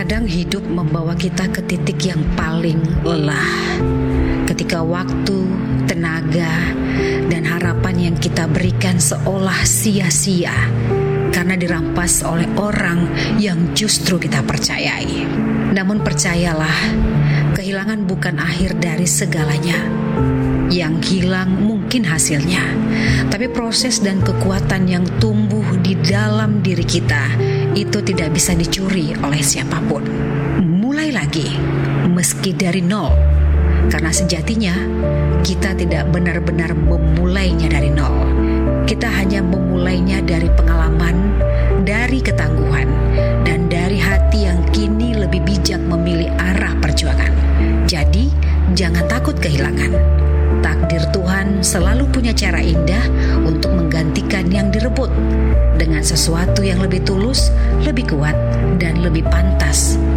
Terkadang hidup membawa kita ke titik yang paling lelah, ketika waktu, tenaga, dan harapan yang kita berikan seolah sia-sia karena dirampas oleh orang yang justru kita percayai. Namun percayalah, kehilangan bukan akhir dari segalanya. Yang hilang mungkin hasilnya, tapi proses dan kekuatan yang tumbuh di dalam diri kita itu tidak bisa dicuri oleh siapapun. Mulai lagi, meski dari nol, karena sejatinya kita tidak benar-benar memulainya dari nol. Kita hanya memulainya dari pengalaman, dari ketangguhan, dan dari hati yang kini lebih bijak memilih arah perjuangan. Jadi, jangan takut kehilangan. Takdir Tuhan selalu punya cara indah untuk menggantikan yang direbut dengan sesuatu yang lebih tulus, lebih kuat, dan lebih pantas